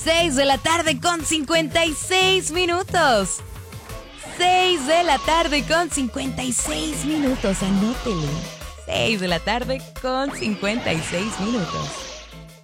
6 de la tarde con 56 minutos. 6 de la tarde con 56 minutos, anótelo. 6 de la tarde con 56 minutos.